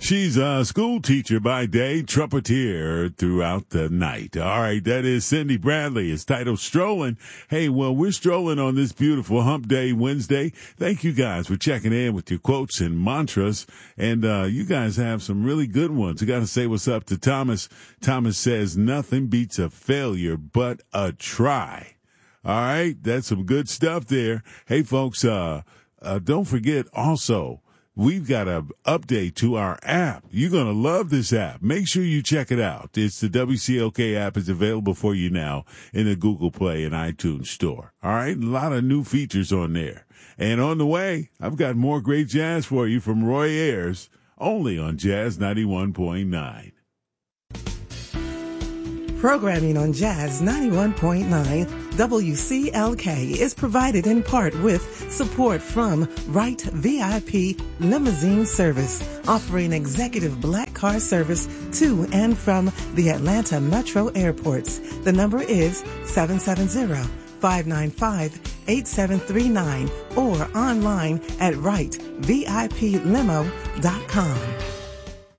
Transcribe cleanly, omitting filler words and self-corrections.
She's a school teacher by day, trumpeter throughout the night. All right, that is Cindy Bradley. It's titled Strolling. Hey, well, we're strolling on this beautiful Hump Day Wednesday. Thank you guys for checking in with your quotes and mantras. And you guys have some really good ones. I got to say what's up to Thomas. Thomas says, nothing beats a failure but a try. All right, that's some good stuff there. Hey, folks, don't forget also, we've got an update to our app. You're going to love this app. Make sure you check it out. It's the WCLK app. It's available for you now in the Google Play and iTunes store. All right, a lot of new features on there. And on the way, I've got more great jazz for you from Roy Ayers, only on Jazz 91.9. Programming on Jazz 91.9 WCLK is provided in part with support from Wright VIP Limousine Service, offering executive black car service to and from the Atlanta Metro airports. The number is 770-595-8739 or online at wrightvIPlimo.com.